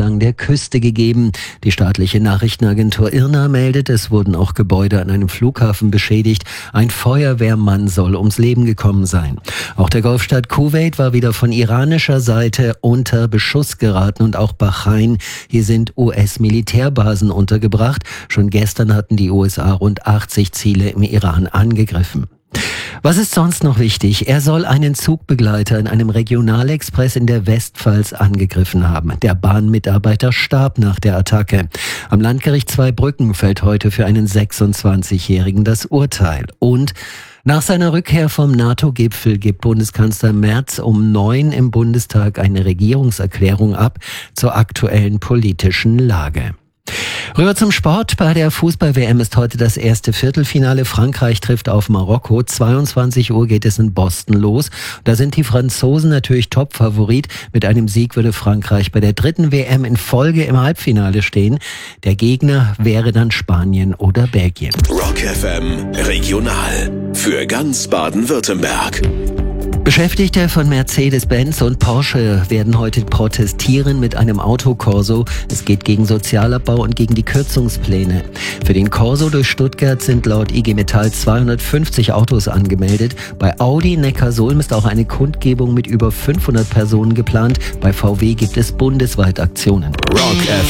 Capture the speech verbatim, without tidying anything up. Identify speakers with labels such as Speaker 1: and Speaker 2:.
Speaker 1: entlang der Küste gegeben. Die staatliche Nachrichtenagentur I R N A meldet, es wurden auch Gebäude an einem Flughafen beschädigt. Ein Feuerwehrmann soll ums Leben gekommen sein. Auch der Golfstaat Kuwait war wieder von iranischer Seite unter Beschuss geraten und auch Bahrain. Hier sind U S-Militärbasen untergebracht. Schon gestern hatten die U S A rund achtzig Ziele im Iran angegriffen. Was ist sonst noch wichtig? Er soll einen Zugbegleiter in einem Regionalexpress in der Westpfalz angegriffen haben. Der Bahnmitarbeiter starb nach der Attacke. Am Landgericht Zweibrücken fällt heute für einen sechsundzwanzigjährigen das Urteil. Und nach seiner Rückkehr vom NATO-Gipfel gibt Bundeskanzler Merz um neun im Bundestag eine Regierungserklärung ab zur aktuellen politischen Lage. Rüber zum Sport. Bei der Fußball-W M ist heute das erste Viertelfinale. Frankreich trifft auf Marokko. zweiundzwanzig Uhr geht es in Boston los. Da sind die Franzosen natürlich Top-Favorit. Mit einem Sieg würde Frankreich bei der dritten W M in Folge im Halbfinale stehen. Der Gegner wäre dann Spanien oder Belgien.
Speaker 2: Rock F M Regional für ganz Baden-Württemberg.
Speaker 1: Beschäftigte von Mercedes-Benz und Porsche werden heute protestieren mit einem Autokorso. Es geht gegen Sozialabbau und gegen die Kürzungspläne. Für den Corso durch Stuttgart sind laut I G Metall zweihundertfünfzig Autos angemeldet. Bei Audi Neckarsulm ist auch eine Kundgebung mit über fünfhundert Personen geplant. Bei V W gibt es bundesweit Aktionen.
Speaker 2: Rock F M